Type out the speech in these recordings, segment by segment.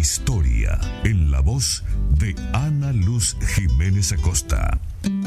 Historia, en la voz de Ana Luz Jiménez Acosta.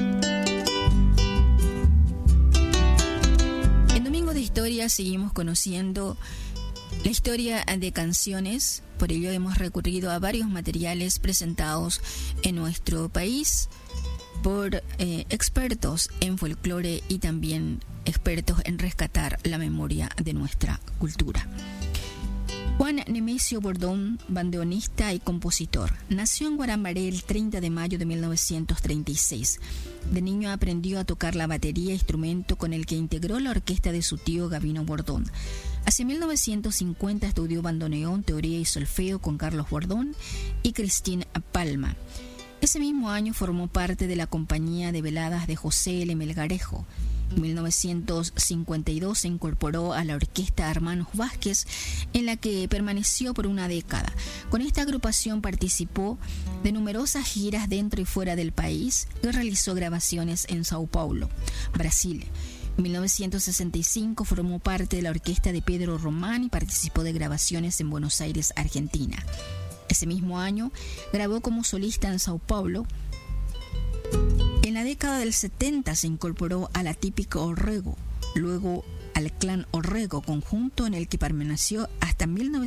En Domingo de Historia seguimos conociendo la historia de canciones. Por ello hemos recurrido a varios materiales presentados en nuestro país por expertos en folclore y también expertos en rescatar la memoria de nuestra cultura. Juan Nemesio Bordón, bandoneonista y compositor, nació en Guarambaré el 30 de mayo de 1936. De niño aprendió a tocar la batería, instrumento con el que integró la orquesta de su tío Gavino Bordón. Hacia 1950 estudió bandoneón, teoría y solfeo con Carlos Bordón y Cristín Palma. Ese mismo año formó parte de la compañía de veladas de José L. Melgarejo. En 1952 se incorporó a la orquesta Hermanos Vázquez, en la que permaneció por una década. Con esta agrupación participó de numerosas giras dentro y fuera del país y realizó grabaciones en Sao Paulo, Brasil. En 1965 formó parte de la orquesta de Pedro Román y participó de grabaciones en Buenos Aires, Argentina. Ese mismo año grabó como solista en Sao Paulo. En la década del 70 se incorporó a la típica Orrego, luego al Clan Orrego, conjunto en el que permaneció hasta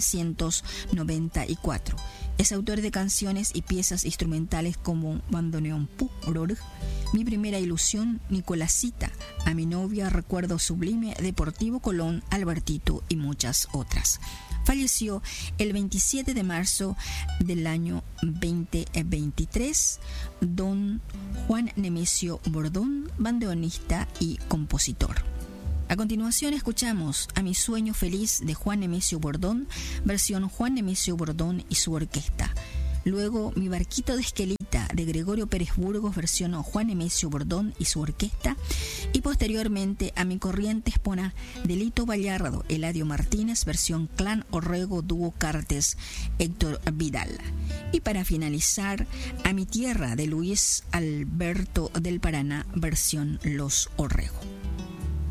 1994. Es autor de canciones y piezas instrumentales como Bandoneón Puror, Mi primera ilusión, Nicolásita, A mi novia, Recuerdo sublime, Deportivo Colón, Albertito y muchas otras. Falleció el 27 de marzo del año 2023, don Juan Nemesio Bordón, bandoneonista y compositor. A continuación escuchamos A mi sueño feliz de Juan Nemesio Bordón, versión Juan Nemesio Bordón y su orquesta. Luego Mi barquito de Esquelita de Gregorio Pérez Burgos, versión Juan Nemesio Bordón y su orquesta. Y posteriormente A mi corriente espona de Lito Vallardo, Eladio Martínez, versión Clan Orrego, dúo Cartes, Héctor Vidal. Y para finalizar, A mi tierra de Luis Alberto del Paraná, versión Los Orrego.